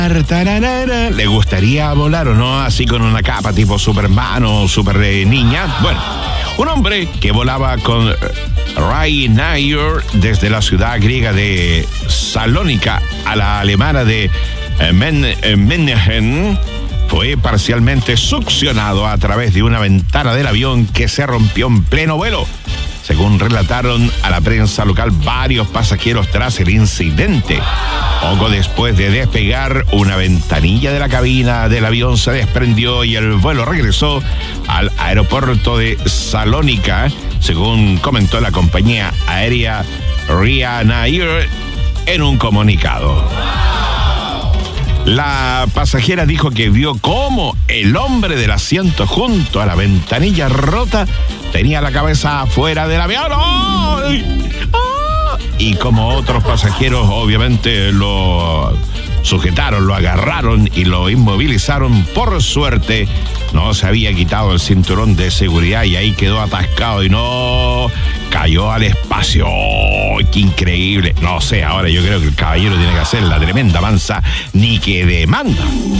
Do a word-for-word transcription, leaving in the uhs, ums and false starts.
Tararara. ¿Le gustaría volar o no? Así con una capa tipo Superman o Super eh, Niña. Bueno, un hombre que volaba con eh, Ryanair desde la ciudad griega de Salónica a la alemana de eh, Men, eh, Mannheim fue parcialmente succionado a través de una ventana del avión que se rompió en pleno vuelo. Según relataron a la prensa local varios pasajeros tras el incidente. Poco después de despegar, una ventanilla de la cabina del avión se desprendió y el vuelo regresó al aeropuerto de Salónica, según comentó la compañía aérea Ryanair en un comunicado. La pasajera dijo que vio cómo el hombre del asiento junto a la ventanilla rota tenía la cabeza afuera del avión. ¡Ay! ¡Ah! Y como otros pasajeros obviamente lo sujetaron, lo agarraron y lo inmovilizaron. Por suerte no se había quitado el cinturón de seguridad y ahí quedó atascado y no cayó al espacio. ¡Oh, qué increíble! No sé, ahora yo creo que el caballero tiene que hacer la tremenda mansa ni que demanda.